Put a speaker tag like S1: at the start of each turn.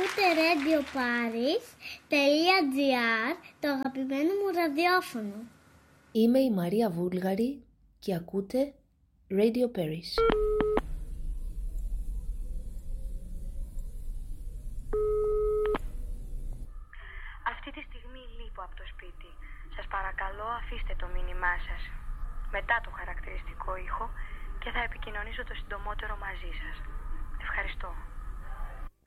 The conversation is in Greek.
S1: Ακούτε radioparis.gr, το αγαπημένο μου ραδιόφωνο.
S2: Είμαι η Μαρία Βούλγαρη και ακούτε Radio Paris.
S3: Αυτή τη στιγμή λείπω από το σπίτι. Σας παρακαλώ αφήστε το μήνυμά σας μετά το χαρακτηριστικό ήχο και θα επικοινωνήσω το συντομότερο μαζί σας. Ευχαριστώ.